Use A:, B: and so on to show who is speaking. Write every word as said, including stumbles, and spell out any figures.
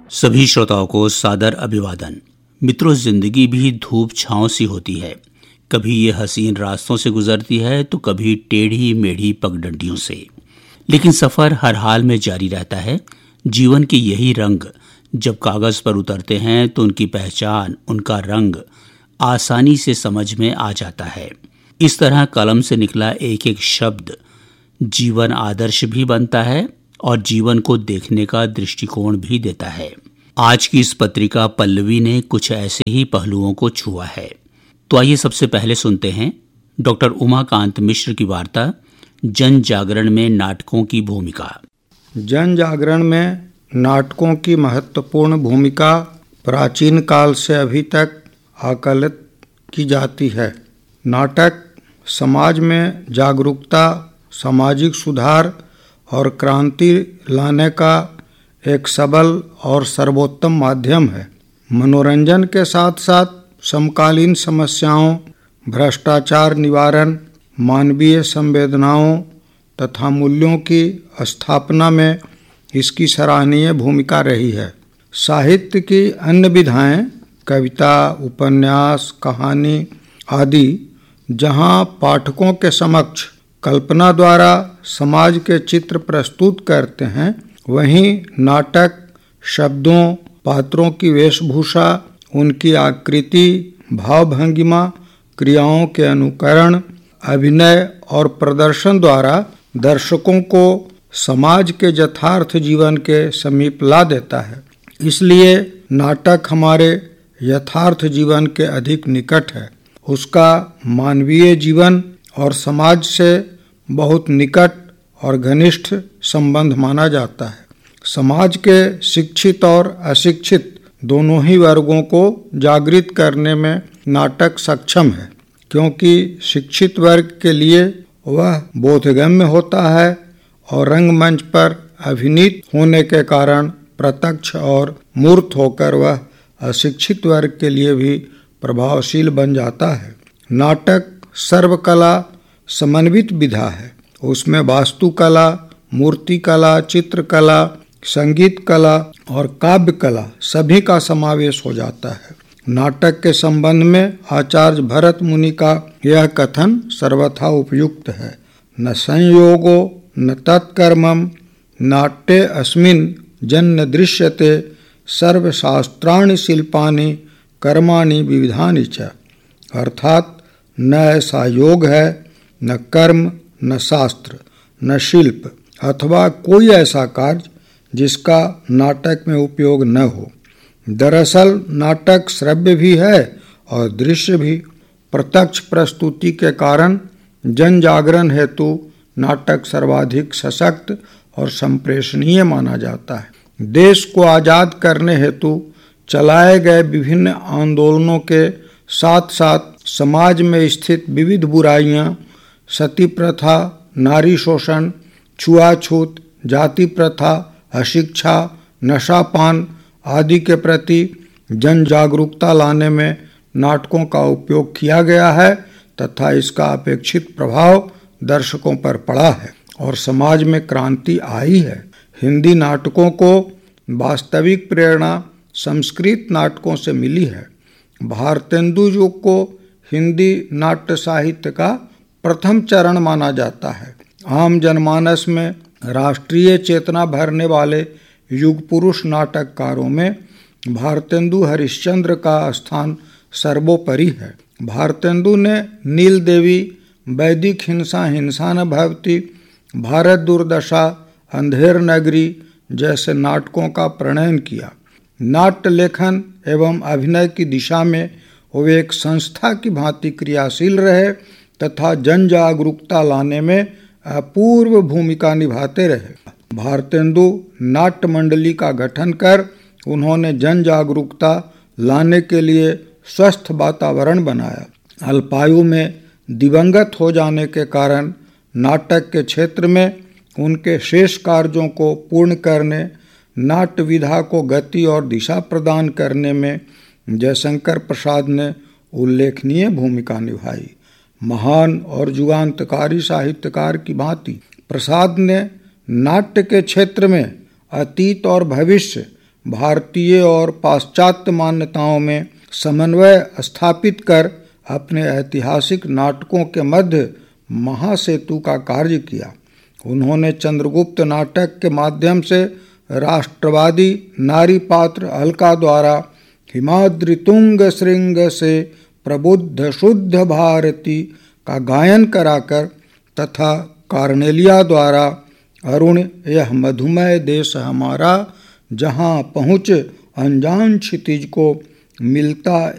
A: सभी श्रोताओं को सादर अभिवादन। मित्रों, जिंदगी भी धूप छांव सी होती है। कभी ये हसीन रास्तों से गुजरती है तो कभी टेढ़ी मेढ़ी पगडंडियों से, लेकिन सफर हर हाल में जारी रहता है। जीवन के यही रंग जब कागज पर उतरते हैं तो उनकी पहचान, उनका रंग आसानी से समझ में आ जाता है। इस तरह कलम से निकला एक एक शब्द जीवन आदर्श भी बनता है और जीवन को देखने का दृष्टिकोण भी देता है। आज की इस पत्रिका पल्लवी ने कुछ ऐसे ही पहलुओं को छुआ है। तो आइए सबसे पहले सुनते हैं डॉक्टर उमाकांत मिश्र की वार्ता, जन जागरण में नाटकों की भूमिका।
B: जन जागरण में नाटकों की महत्वपूर्ण भूमिका प्राचीन काल से अभी तक आकलित की जाती है। नाटक समाज में जागरूकता, सामाजिक सुधार और क्रांति लाने का एक सबल और सर्वोत्तम माध्यम है। मनोरंजन के साथ साथ समकालीन समस्याओं, भ्रष्टाचार निवारण, मानवीय संवेदनाओं तथा मूल्यों की स्थापना में इसकी सराहनीय भूमिका रही है। साहित्य की अन्य विधाएं, कविता, उपन्यास, कहानी आदि जहां पाठकों के समक्ष कल्पना द्वारा समाज के चित्र प्रस्तुत करते हैं, वहीं नाटक शब्दों, पात्रों की वेशभूषा, उनकी आकृति, भावभंगिमा, क्रियाओं के अनुकरण, अभिनय और प्रदर्शन द्वारा दर्शकों को समाज के यथार्थ जीवन के समीप ला देता है। इसलिए नाटक हमारे यथार्थ जीवन के अधिक निकट है। उसका मानवीय जीवन और समाज से बहुत निकट और घनिष्ठ संबंध माना जाता है। समाज के शिक्षित और अशिक्षित दोनों ही वर्गों को जागृत करने में नाटक सक्षम है, क्योंकि शिक्षित वर्ग के लिए वह बोधगम्य होता है और रंगमंच पर अभिनीत होने के कारण प्रत्यक्ष और मूर्त होकर वह अशिक्षित वर्ग के लिए भी प्रभावशील बन जाता है। नाटक सर्वकला समन्वित विधा है। उसमें वास्तुकला, मूर्तिकला, चित्रकला, संगीत कला और काव्य कला सभी का समावेश हो जाता है। नाटक के संबंध में आचार्य भरत मुनि का यह कथन सर्वथा उपयुक्त है। न संयोगो न तत्कर्मम नाट्ये अस्मिन् जन्य दृश्यते सर्वशास्त्राणि शिल्पानि कर्माणि विविधानि च। अर्थात न ऐसा योग है, न कर्म, न शास्त्र, न शिल्प अथवा कोई ऐसा कार्य जिसका नाटक में उपयोग न हो। दरअसल नाटक श्रव्य भी है और दृश्य भी। प्रत्यक्ष प्रस्तुति के कारण जन जागरण हेतु नाटक सर्वाधिक सशक्त और संप्रेषणीय माना जाता है। देश को आज़ाद करने हेतु चलाए गए विभिन्न आंदोलनों के साथ साथ समाज में स्थित विविध बुराइयां, सती प्रथा, नारी शोषण, छुआछूत, जाति प्रथा, अशिक्षा, नशापान आदि के प्रति जन जागरूकता लाने में नाटकों का उपयोग किया गया है तथा इसका अपेक्षित प्रभाव दर्शकों पर पड़ा है और समाज में क्रांति आई है। हिंदी नाटकों को वास्तविक प्रेरणा संस्कृत नाटकों से मिली है। भारतेंदु युग को हिंदी नाट्य साहित्य का प्रथम चरण माना जाता है। आम जनमानस में राष्ट्रीय चेतना भरने वाले युग पुरुष नाटककारों में भारतेंदु हरिश्चंद्र का स्थान सर्वोपरि है। भारतेंदु ने नील देवी, वैदिक हिंसा हिंसा न भवति, भारत दुर्दशा, अंधेर नगरी जैसे नाटकों का प्रणयन किया। नाट्य लेखन एवं अभिनय की दिशा में वे एक संस्था की भांति क्रियाशील रहे तथा जन जागरूकता लाने में अपूर्व भूमिका निभाते रहे। भारतेंदु नाट्य मंडली का गठन कर उन्होंने जन जागरूकता लाने के लिए स्वस्थ वातावरण बनाया। अल्पायु में दिवंगत हो जाने के कारण नाटक के क्षेत्र में उनके शेष कार्यों को पूर्ण करने, नाट्य विधा को गति और दिशा प्रदान करने में जयशंकर प्रसाद ने उल्लेखनीय भूमिका निभाई। महान और युगांतकारी साहित्यकार की भांति प्रसाद ने नाट्य के क्षेत्र में अतीत और भविष्य भारतीय और पाश्चात्य मान्यताओं में समन्वय स्थापित कर अपने ऐतिहासिक नाटकों के मध्य महासेतु का कार्य किया। उन्होंने चंद्रगुप्त नाटक के माध्यम से राष्ट्रवादी नारी पात्र अलका द्वारा हिमाद्रि तुंग श्रृंग से प्रबुद्ध शुद्ध भारती का गायन कराकर तथा कार्नेलिया द्वारा अरुण यह मधुमय देश हमारा जहाँ पहुँच अनजान क्षितिज को मिलता